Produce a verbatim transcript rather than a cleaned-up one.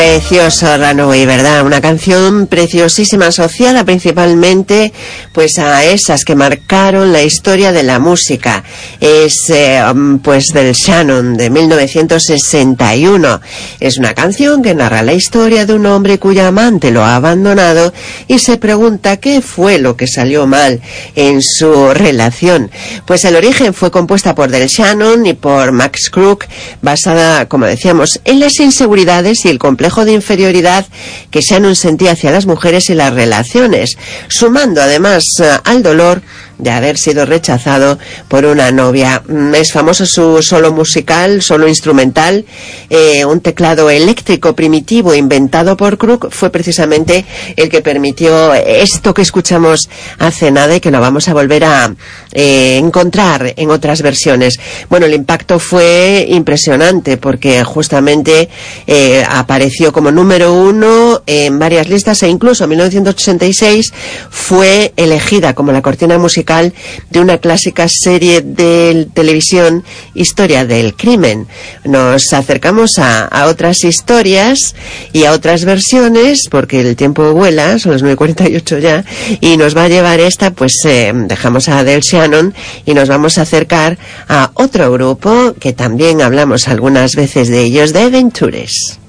Precioso Runaway, ¿verdad? Una canción preciosísima, asociada principalmente pues a esas que marcaron la historia de la música. Es eh, pues del Shannon de mil novecientos sesenta y uno. Es una canción que narra la historia de un hombre cuyo amante lo ha abandonado y se pregunta qué fue lo que salió mal en su relación. Pues el origen fue compuesta por Del Shannon y por Max Crook, basada, como decíamos, en las inseguridades y el complejo de inferioridad que Shannon sentía hacia las mujeres y las relaciones, sumando además al dolor de haber sido rechazado por una novia. Es famoso su solo musical, solo instrumental, eh, un teclado eléctrico primitivo inventado por Crook fue precisamente el que permitió esto que escuchamos hace nada y que lo vamos a volver a eh, encontrar en otras versiones. Bueno, el impacto fue impresionante porque justamente eh, apareció como número uno en varias listas e incluso en mil novecientos ochenta y seis fue elegida como la cortina musical de una clásica serie de televisión, Historia del Crimen. Nos acercamos a, a otras historias y a otras versiones porque el tiempo vuela, son las nueve cuarenta y ocho ya, y nos va a llevar esta, pues eh, dejamos a Del Shannon y nos vamos a acercar a otro grupo que también hablamos algunas veces de ellos, de Ventures.